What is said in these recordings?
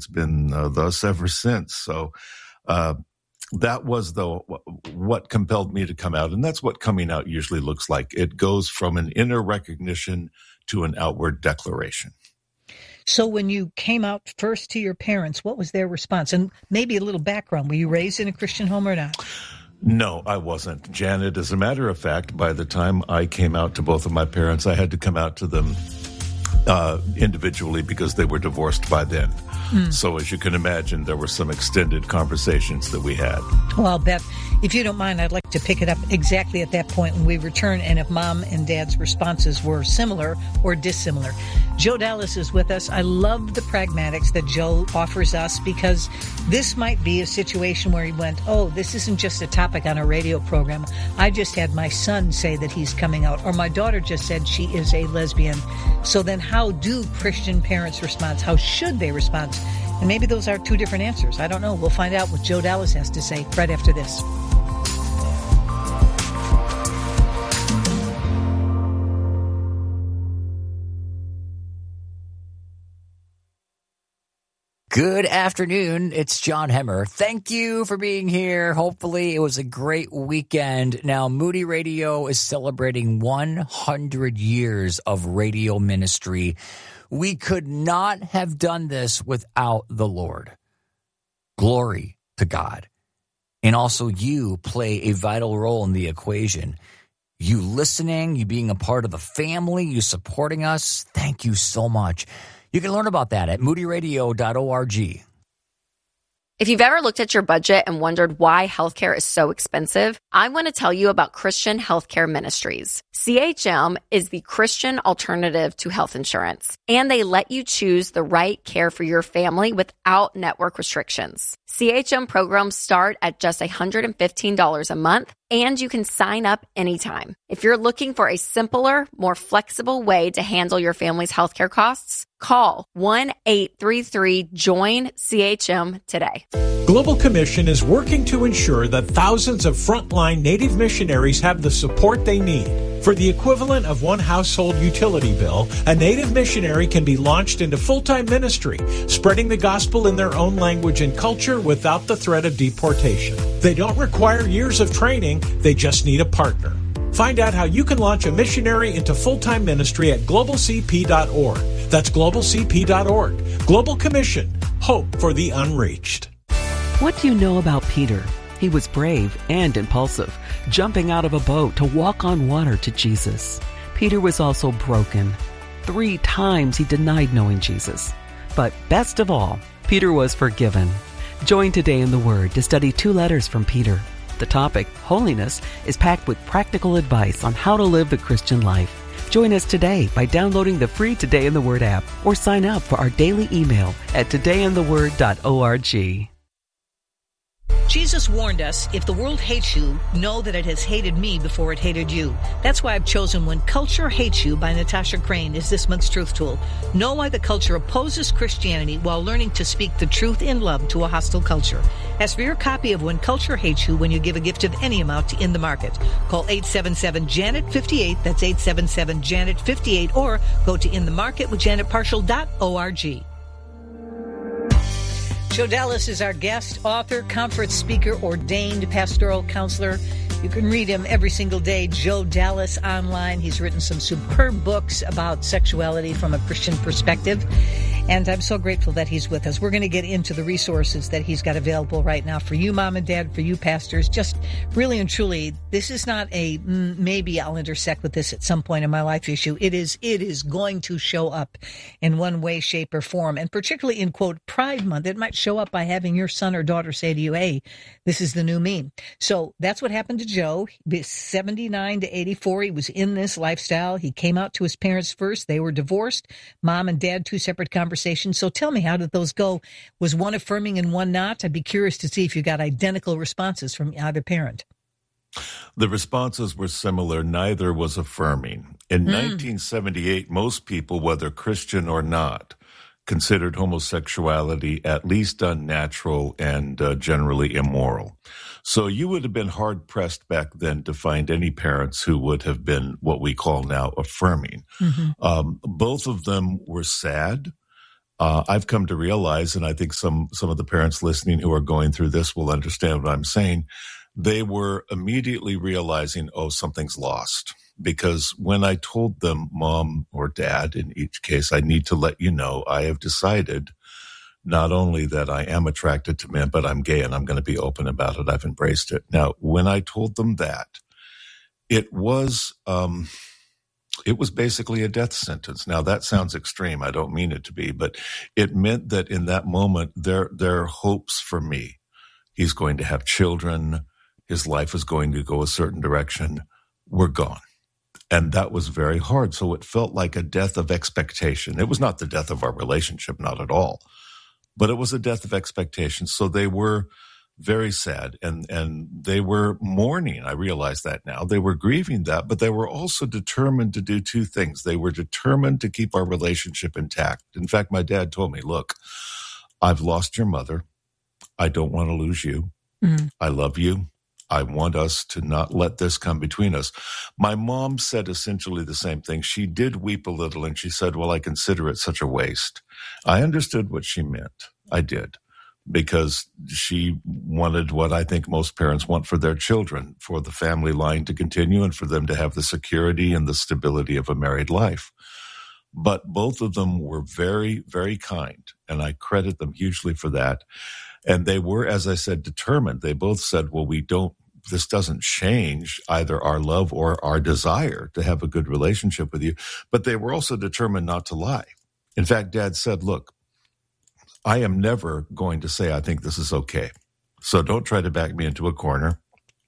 it's been thus ever since. So that was what compelled me to come out. And that's what coming out usually looks like. It goes from an inner recognition to an outward declaration. So when you came out first to your parents, what was their response? And maybe a little background. Were you raised in a Christian home or not? No, I wasn't. Janet, as a matter of fact, by the time I came out to both of my parents, I had to come out to them individually because they were divorced by then. So as you can imagine, there were some extended conversations that we had. Well, Beth, if you don't mind, I'd like to pick it up exactly at that point when we return, and if Mom and Dad's responses were similar or dissimilar. Joe Dallas is with us. I love the pragmatics that Joe offers us, because this might be a situation where he went, oh, this isn't just a topic on a radio program. I just had my son say that he's coming out, or my daughter just said she is a lesbian. So then how do Christian parents respond? How should they respond? And maybe those are two different answers. I don't know. We'll find out what Joe Dallas has to say right after this. Good afternoon. It's John Hemmer. Thank you for being here. Hopefully it was a great weekend. Now, Moody Radio is celebrating 100 years of radio ministry. We could not have done this without the Lord. Glory to God. And also you play a vital role in the equation. You listening, you being a part of the family, you supporting us. Thank you so much. You can learn about that at moodyradio.org. If you've ever looked at your budget and wondered why healthcare is so expensive, I want to tell you about Christian Healthcare Ministries. CHM is the Christian alternative to health insurance, and they let you choose the right care for your family without network restrictions. CHM programs start at just $115 a month, and you can sign up anytime. If you're looking for a simpler, more flexible way to handle your family's healthcare costs, call 1-833-JOIN-CHM today. Global Commission is working to ensure that thousands of frontline Native missionaries have the support they need. For the equivalent of one household utility bill, a Native missionary can be launched into full-time ministry, spreading the gospel in their own language and culture without the threat of deportation. They don't require years of training, they just need a partner. Find out how you can launch a missionary into full-time ministry at globalcp.org. That's globalcp.org. Global Commission. Hope for the unreached. What do you know about Peter? He was brave and impulsive, jumping out of a boat to walk on water to Jesus. Peter was also broken. 3 times he denied knowing Jesus. But best of all, Peter was forgiven. Join Today in the Word to study 2 letters from Peter. The topic, holiness, is packed with practical advice on how to live the Christian life. Join us today by downloading the free Today in the Word app or sign up for our daily email at todayintheword.org. Jesus warned us, if the world hates you, know that it has hated me before it hated you. That's why I've chosen When Culture Hates You by Natasha Crane as this month's Truth Tool. Know why the culture opposes Christianity while learning to speak the truth in love to a hostile culture. Ask for your copy of When Culture Hates You when you give a gift of any amount to In the Market. Call 877-JANET-58, that's 877-JANET-58, or go to inthemarketwithjanetparshall.org. Joe Dallas is our guest, author, conference speaker, ordained pastoral counselor. You can read him every single day, Joe Dallas online. He's written some superb books about sexuality from a Christian perspective. And I'm so grateful that he's with us. We're going to get into the resources that he's got available right now for you, Mom and Dad, for you, pastors. Just really and truly, this is not a maybe I'll intersect with this at some point in my life issue. It is going to show up in one way, shape, or form. And particularly in, quote, Pride Month, it might show up by having your son or daughter say to you, hey, this is the new me. So that's what happened to Joe. 79 to 84, he was in this lifestyle. He came out to his parents first. They were divorced. Mom and Dad, 2 separate conversations. So tell me, how did those go? Was one affirming and one not? I'd be curious to see if you got identical responses from either parent. The responses were similar. Neither was affirming. In 1978, most people, whether Christian or not, considered homosexuality at least unnatural and generally immoral. So you would have been hard-pressed back then to find any parents who would have been what we call now affirming. Both of them were sad. I've come to realize, and I think some of the parents listening who are going through this will understand what I'm saying. They were immediately realizing, oh, something's lost. Because when I told them, Mom or Dad, in each case, I need to let you know, I have decided not only that I am attracted to men, but I'm gay and I'm going to be open about it. I've embraced it. Now, when I told them that, it was basically a death sentence. Now, that sounds extreme. I don't mean it to be, but it meant that in that moment, their hopes for me, he's going to have children, his life is going to go a certain direction, were gone. And that was very hard. So it felt like a death of expectation. It was not the death of our relationship, not at all, but it was a death of expectation. So they were very sad and they were mourning. I realize that now. They were grieving that, but they were also determined to do two things. They were determined to keep our relationship intact. In fact, my dad told me, look, I've lost your mother. I don't want to lose you. Mm-hmm. I love you. I want us to not let this come between us. My mom said essentially the same thing. She did weep a little and she said, well, I consider it such a waste. I understood what she meant. I did. Because she wanted what I think most parents want for their children, for the family line to continue and for them to have the security and the stability of a married life. But both of them were very, very kind, and I credit them hugely for that. And they were, as I said, determined. They both said, well, this doesn't change either our love or our desire to have a good relationship with you. But they were also determined not to lie. In fact, Dad said, look, I am never going to say I think this is okay. So don't try to back me into a corner.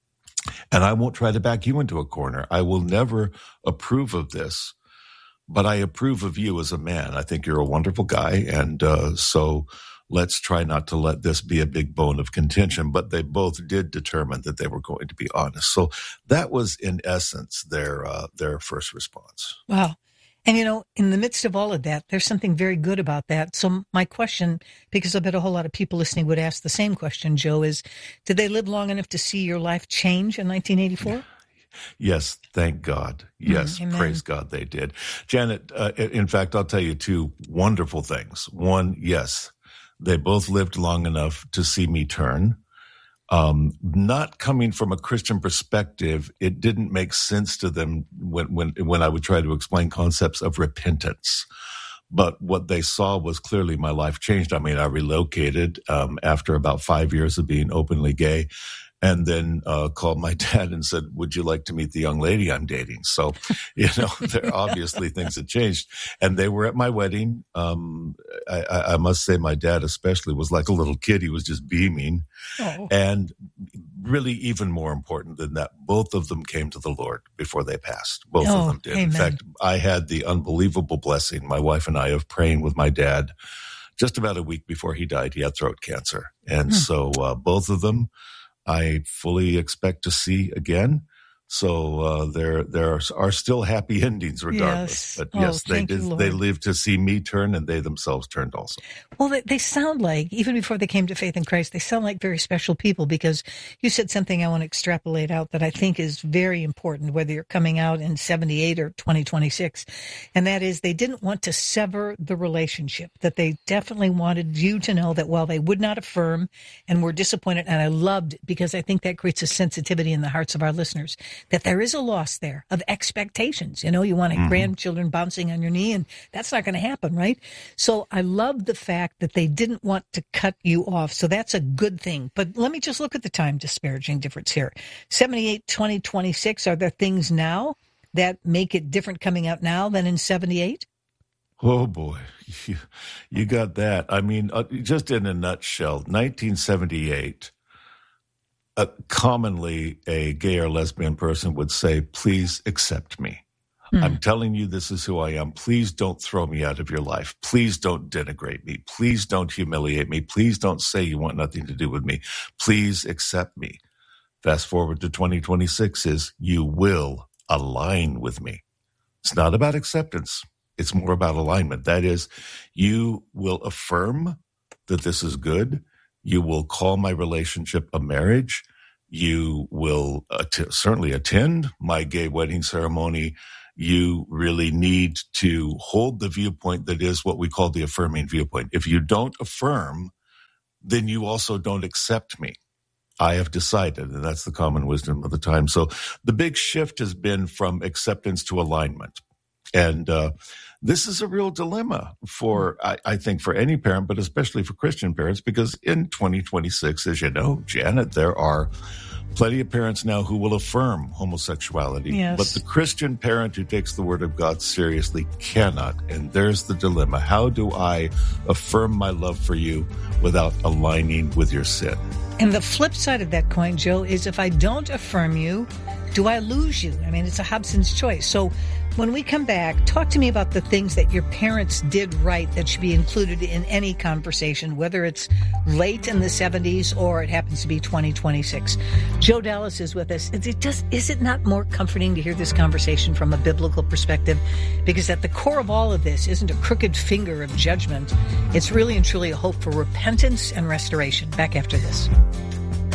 And I won't try to back you into a corner. I will never approve of this, but I approve of you as a man. I think you're a wonderful guy. And so let's try not to let this be a big bone of contention. But they both did determine that they were going to be honest. So that was, in essence, their first response. Wow. And, in the midst of all of that, there's something very good about that. So my question, because I bet a whole lot of people listening would ask the same question, Joe, is did they live long enough to see your life change in 1984? Yes, thank God. Yes, praise God they did. Janet, in fact, I'll tell you two wonderful things. One, yes, they both lived long enough to see me turn. Not coming from a Christian perspective, it didn't make sense to them when I would try to explain concepts of repentance. But what they saw was clearly my life changed. I mean, I relocated after about 5 years of being openly gay, and then called my dad and said, would you like to meet the young lady I'm dating? So, there obviously things had changed. And they were at my wedding. I must say my dad especially was like a little kid. He was just beaming. Oh. And really even more important than that, both of them came to the Lord before they passed. Both of them did. Amen. In fact, I had the unbelievable blessing, my wife and I, of praying with my dad just about a week before he died. He had throat cancer. And so both of them I fully expect to see again. So there are still happy endings regardless. Yes. But yes, they did. They lived to see me turn, and they themselves turned also. Well, they sound like, even before they came to faith in Christ, they sound like very special people, because you said something I want to extrapolate out that I think is very important, whether you're coming out in 78 or 2026. And that is, they didn't want to sever the relationship, that they definitely wanted you to know that while they would not affirm and were disappointed, and I loved it because I think that creates a sensitivity in the hearts of our listeners, that there is a loss there of expectations. You want grandchildren bouncing on your knee, and that's not going to happen, right? So I love the fact that they didn't want to cut you off. So that's a good thing. But let me just look at the time disparaging difference here. 78, 2026, are there things now that make it different coming out now than in 78? Oh, boy. You got that. I mean, just in a nutshell, 1978, commonly a gay or lesbian person would say, please accept me. I'm telling you this is who I am. Please don't throw me out of your life. Please don't denigrate me. Please don't humiliate me. Please don't say you want nothing to do with me. Please accept me. Fast forward to 2026 is you will align with me. It's not about acceptance. It's more about alignment. That is, you will affirm that this is good. You will call my relationship a marriage. You will certainly attend my gay wedding ceremony. you really need to hold the viewpoint that is what we call the affirming viewpoint. If you don't affirm, then you also don't accept me. I have decided, and that's the common wisdom of the time. So the big shift has been from acceptance to alignment. And this is a real dilemma for, I think, for any parent, but especially for Christian parents, because in 2026, as you know, Janet, there are plenty of parents now who will affirm homosexuality. Yes. But the Christian parent who takes the Word of God seriously cannot. And there's the dilemma. How do I affirm my love for you without aligning with your sin? And the flip side of that coin, Joe, is if I don't affirm you, do I lose you? I mean, it's a Hobson's choice. So when we come back, talk to me about the things that your parents did right that should be included in any conversation, whether it's late in the 70s or it happens to be 2026. Joe Dallas is with us. Is it not more comforting to hear this conversation from a biblical perspective? Because at the core of all of this isn't a crooked finger of judgment. It's really and truly a hope for repentance and restoration. Back after this.